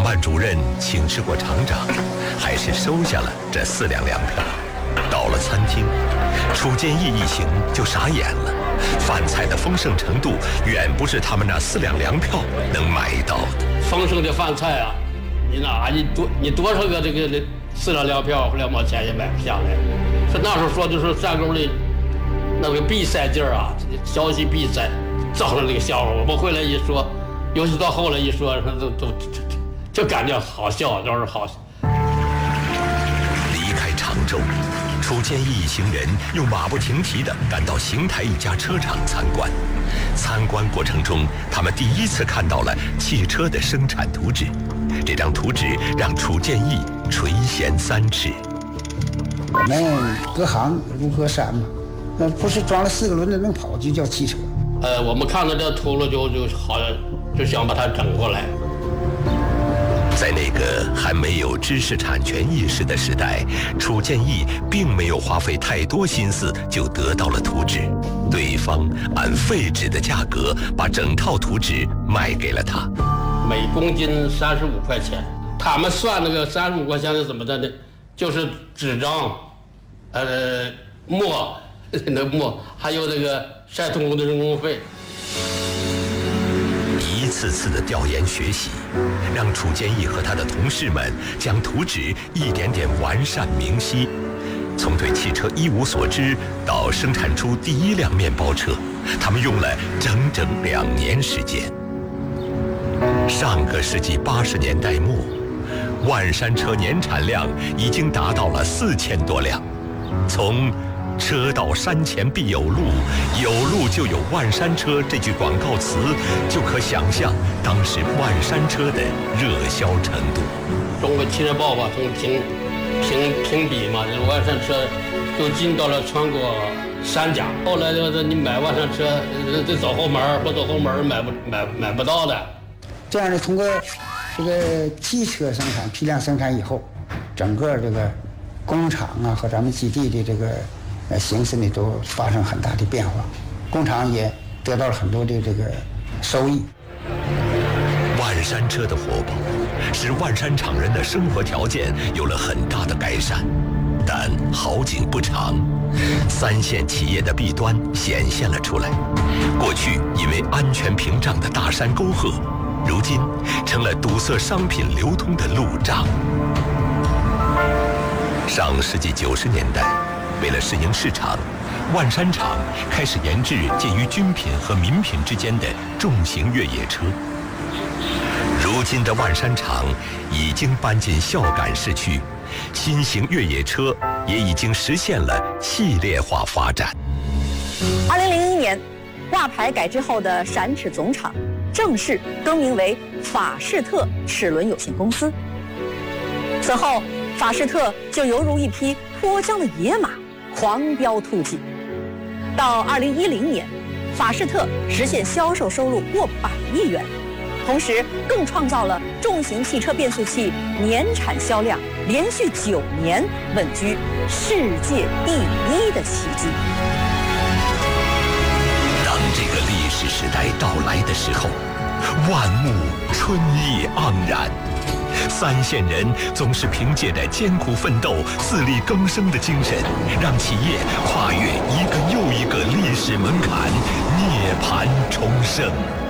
办主任请示过厂长，还是收下了这4两粮票。到了餐厅，楚建义一行就傻眼了，饭菜的丰盛程度远不是他们那4两粮票能买到的。 丰盛的饭菜啊，你多少个这个4两粮票2毛钱也买不下来。是那时候说就是战沟里那个比赛劲儿啊，小型比赛造成这个笑话。我们回来一说，尤其到后来一说，就感觉好笑，就是好。 离开常州，楚建义一行人又马不停蹄地赶到邢台一家车厂参观。参观过程中，他们第一次看到了汽车的生产图纸。这张图纸让楚建义垂涎3尺。 我们各行如河山嘛，那不是装了4个轮子能跑就叫汽车。 我们看到这图了就好像就想把它整过来。 在那个还没有知识产权意识的时代，楚建义并没有花费太多心思就得到了图纸，对方按废纸的价格把整套图纸卖给了他， 每公斤35块钱。他们算那个35块钱是怎么的呢？就是纸张，墨，那墨，还有那个晒桐的人工费。 一次次的调研学习，让楚建义和他的同事们将图纸一点点完善明晰。从对汽车一无所知到生产出第1辆面包车，他们用了整整2年时间。上个世纪80年代末，万山车年产量已经达到了4000多辆。从车到山前必有路，有路就有万山车这句广告词，就可想象当时万山车的热销程度。 中国汽车报吧，从评比嘛，这万山车就进到了全国3家。后来就是你买万山车，得走后门，不走后门买不到的。 这样呢，通过这个汽车生产批量生产以后，整个这个工厂啊和咱们基地的这个形势呢都发生很大的变化，工厂也得到了很多的这个收益。 万山车的火爆，使万山厂人的生活条件有了很大的改善。但好景不长，3线企业的弊端显现了出来。过去因为安全屏障的大山沟壑，如今成了堵塞商品流通的路障。上世纪90年代，为了适应市场，万山厂开始研制介于军品和民品之间的重型越野车。如今的万山厂已经搬进孝感市区，新型越野车也已经实现了系列化发展。 2001年，挂牌改制后的陕齿总厂正式更名为法士特齿轮有限公司。此后，法士特就犹如一匹脱缰的野马，狂飙突进。到2010年，法士特实现销售收入过100亿元，同时更创造了重型汽车变速器年产销量连续9年稳居世界第1的奇迹。 当这个历史时代到来的时候，万物春意盎然。3线人总是凭借着艰苦奋斗、自力更生的精神，让企业跨越一个又一个历史门槛，涅槃重生。